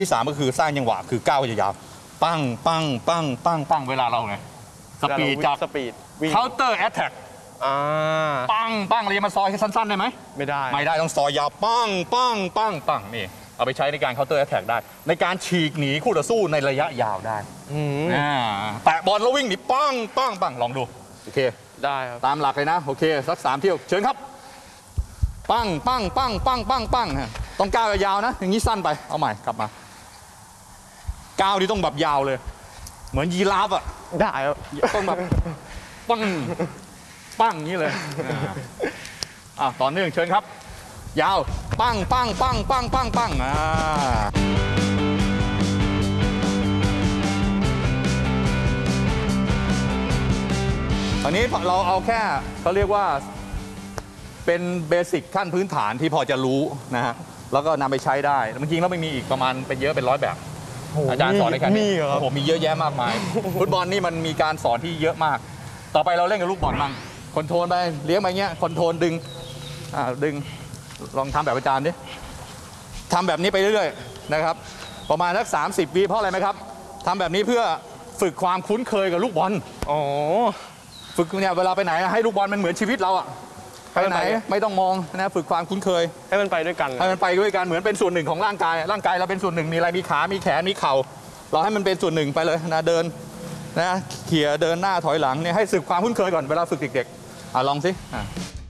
ที่3ก็คือสร้างจังหวะคือก้าวยาวๆปั้งปั้งปั้งปั้งปั้งเวลาเราไงสปีดจาก counter attack ปั้งปั้งเราจะมาซอยให้สั้นๆได้ไหมไม่ได้ต้องซอยยาวปั้งปั้งปั้งปั้งนี่เอาไปใช้ในการ counter attack ได้ในการฉีกหนีคู่ต่อสู้ในระยะยาวได้แตะบอลแล้ววิ่งหนีปั้งปั้งปั้งลองดูโอเคได้ครับตามหลักเลยนะโอเคสัก3 เที่ยวเชิญครับปั้งปั้งปั้งปั้งปั้งปั้งต้องก้าวยาวๆนะอย่างนี้สั้นไปเอาใหม่กลับมาก้าวนี่ต้องแบบยาวเลยเหมือนยีราฟอ่ะได้ครับต้องแบบปั้งปั้งนี้เลยต่อเนื่องเชิญครับยาวปั้งปั้งปั้งปั้งปั้งปั้งตอนนี้เราเอาแค่เขาเรียกว่าเป็นเบสิกขั้นพื้นฐานที่พอจะรู้นะฮะแล้วก็นำไปใช้ได้จริงๆแล้วไม่มีอีกประมาณเป็นเยอะเป็น100แบบอาจารย์สอนในการนี้ผมมีเยอะแยะมากมายฟุตบอลนี่มันมีการสอนที่เยอะมากต่อไปเราเล่นกับลูกบอลมั่งคอนโทรลไปเลี้ยงไปเงี้ยคอนโทรลดึงดึงลองทำแบบอาจารย์ดิทำแบบนี้ไปเรื่อยๆนะครับประมาณสัก30 วิเพราะอะไรไหมครับทำแบบนี้เพื่อฝึกความคุ้นเคยกับลูกบอลฝึกเนี่ยเวลาไปไหนให้ลูกบอลมันเหมือนชีวิตเราอะไปไหนไม่ต้องมองนะฝึกความคุ้นเคยให้มันไปด้วยกันเหมือนเป็นส่วนหนึ่งของร่างกายเราเป็นส่วนหนึ่งมีอะไรมีขามีแขนมีเข่าเราให้มันเป็นส่วนหนึ่งไปเลยนะเดินนะเขี่ยเดินหน้าถอยหลังเนี่ยให้ฝึกความคุ้นเคยก่อนเวลาฝึกเด็กๆลองสิ